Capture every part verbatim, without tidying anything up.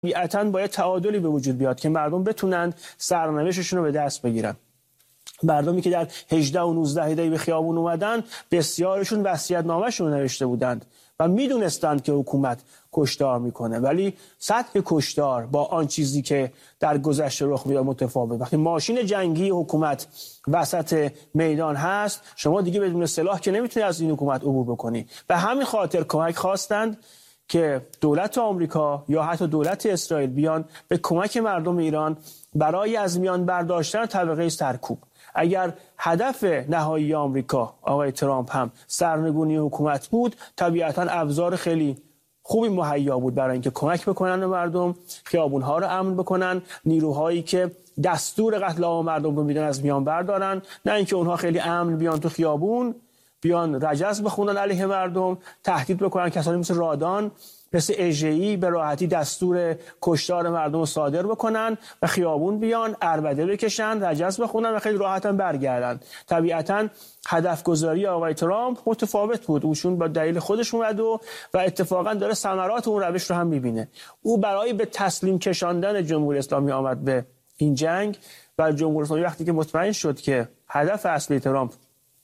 طبیعتاً باید تعادلی به وجود بیاد که مردم بتونن سرنوشتشون رو به دست بگیرن. مردمی که در هجده و نوزده دی به خیابون اومدن، بسیارشون وصیت‌نامه‌شون رو نوشته بودند و میدونستند که حکومت کشتار میکنه، ولی سطح کشتار با آن چیزی که در گذشته رخ میداد متفاوت. وقتی ماشین جنگی حکومت وسط میدان هست، شما دیگه بدون سلاح که نمیتونی از این حکومت عبور بکنی. به همین خاطر کمک خواستند که دولت آمریکا یا حتی دولت اسرائیل بیان به کمک مردم ایران برای از میان برداشتن طبقه سرکوب. اگر هدف نهایی آمریکا آقای ترامپ هم سرنگونی حکومت بود، طبیعتاً ابزار خیلی خوبی مهیا بود برای اینکه کمک بکنن به مردم، خیابون‌ها رو امن بکنن، نیروهایی که دستور قتل عام مردم رو میدن از میان بردارن، نه اینکه اونها خیلی امن بیان تو خیابون، بیان رجز بخونن علیه مردم، تهدید بکنن کسانی مثل رادان، مثل اژه‌ای به راحتی دستور کشتار مردم رو صادر بکنن و خیابون بیان عربده بکشن، رجز بخونن و خیلی راحتاً برگردن. طبیعتاً هدف گذاری آقای ترامپ متفاوت بود. اوشون با دلیل خودش اومد و و اتفاقاً داره ثمرات اون روش رو هم میبینه. او برای به تسلیم کشاندن جمهوری اسلامی آمد به این جنگ و جمهوری اسلامی وقتی که مطمئن شد که هدف اصلی ترامپ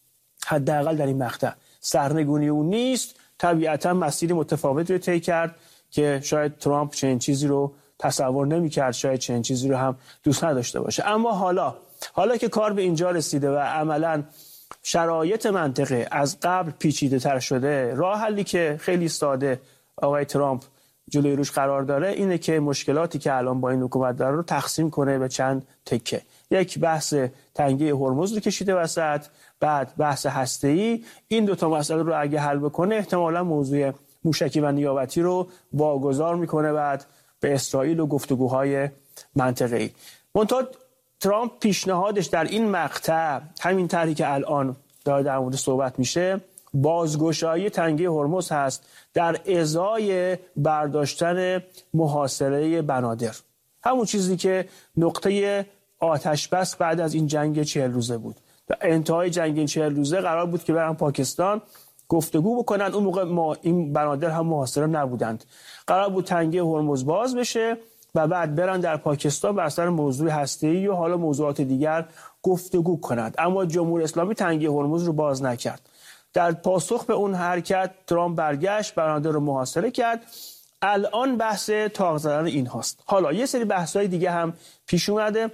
حداقل در این مقطع سرنگونی اون نیست، طبیعتاً مسیر متفاوتی رو طی کرد که شاید ترامپ چنین چیزی رو تصور نمی‌کرد، شاید چنین چیزی رو هم دوست نداشته باشه. اما حالا حالا که کار به اینجا رسیده و عملاً شرایط منطقه از قبل پیچیده‌تر شده، راه حلی که خیلی ساده آقای ترامپ جلوی روش قرار داره اینه که مشکلاتی که الان با این حکومت داره رو تقسیم کنه به چند تکه. یک بحث تنگه هرمز رو کشیده وسط، بعد بحث هسته‌ای. این دو تا مسئله رو اگه حل بکنه احتمالاً موضوع موشکی و نیابتی رو واگذار میکنه بعد به اسرائیل و گفتگوهای منطقه‌ای. منتها ترامپ پیشنهادش در این مقطع همین طرحی که الان داره در مورد صحبت میشه، بازگشایی تنگه هرمز هست در ازای برداشتن محاصره بنادر، همون چیزی که نقطه آتش بس بعد از این جنگ چهل روزه بود. در انتهای جنگ چهل روزه قرار بود که برن پاکستان گفتگو بکنن. اون موقع ما این بنادر هم محاصره نبودند. قرار بود تنگه هرمز باز بشه و بعد برن در پاکستان بر سر موضوع هسته‌ای و حالا موضوعات دیگر گفتگو کنند. اما جمهوری اسلامی تنگه هرمز رو باز نکرد. در پاسخ به اون حرکت ترامپ برگشت، بنادر رو محاصره کرد. الان بحث تاق زدن این هاست. حالا یه سری بحث‌های دیگه هم پیش اومده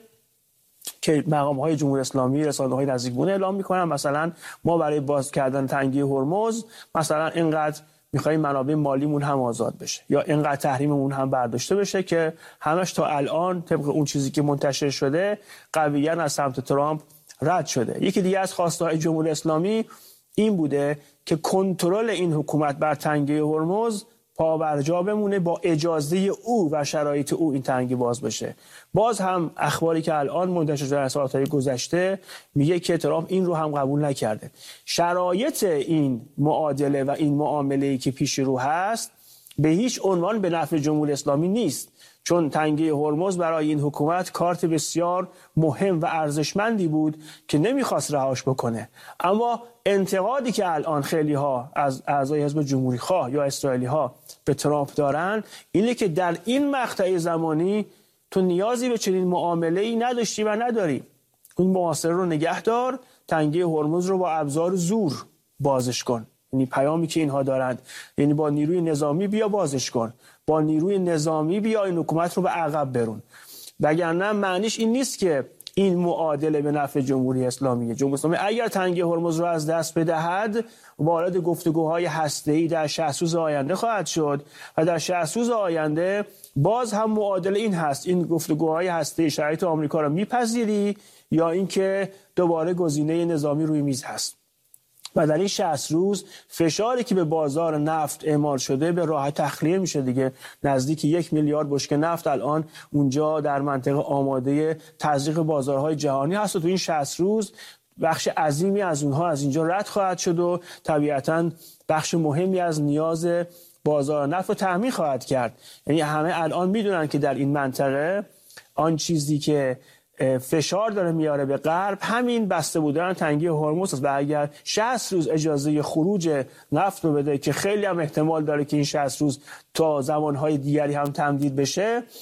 که مقام‌های جمهوری اسلامی، رسانه‌های نزدیکبون اعلام می‌کنن، مثلا ما برای باز کردن تنگه هرمز مثلا اینقدر می‌خوایم منابع مالیمون هم آزاد بشه یا اینقدر تحریممون هم برداشته بشه، که همش تا الان طبق اون چیزی که منتشر شده قویاً از سمت ترامپ رد شده. یکی دیگه از خواسته‌های جمهوری اسلامی این بوده که کنترل این حکومت بر تنگه هرمز پابرجا بمونه، با اجازه او و شرایط او این تنگه باز بشه. باز هم اخباری که الان منتشر شده در ساعت‌های گذشته میگه که ترامپ این رو هم قبول نکرده. شرایط این معادله و این معامله‌ای که پیش رو هست به هیچ عنوان به نفع جمهوری اسلامی نیست، چون تنگه هرمز برای این حکومت کارت بسیار مهم و ارزشمندی بود که نمیخواست رهاش بکنه. اما انتقادی که الان خیلی ها از اعضای حزب جمهوری خواه یا اسرائیلی ها به ترامپ دارن اینه که در این مقطع زمانی تو نیازی به چنین معامله‌ای نداشتی و نداری. این محاصره رو نگه دار، تنگه هرمز رو با ابزار زور بازش کن. یعنی پیامی که اینها دارند، یعنی با نیروی نظامی بیا بازش کن، با نیروی نظامی بیا این حکومت رو به عقب برون. وگرنه معنیش این نیست که این معادله به نفع جمهوری اسلامیه. جمهوری اسلامی اگر تنگه هرمز رو از دست بدهد، وارد گفتگوهای هسته‌ای در شصت روز آینده خواهد شد و در شصت روز آینده باز هم معادله این هست: این گفتگوهای هسته‌ای شرایط آمریکا رو میپذیری یا اینکه دوباره گزینه نظامی روی میز هست. و در این شصت روز فشاری که به بازار نفت اعمال شده به راحت تخلیه میشه دیگه. نزدیک یک میلیارد بشکه نفت الان اونجا در منطقه آماده تزریق بازارهای جهانی هست و تو این شصت روز بخش عظیمی از اونها از اینجا رد خواهد شد و طبیعتاً بخش مهمی از نیاز بازار نفت رو تامین خواهد کرد. یعنی همه الان میدونن که در این منطقه آن چیزی که فشار داره میاره به غرب، همین بسته بودن تنگی هرمز است و اگر شصت روز اجازه خروج نفت رو بده که خیلی هم احتمال داره که این شصت روز تا زمانهای دیگری هم تمدید بشه،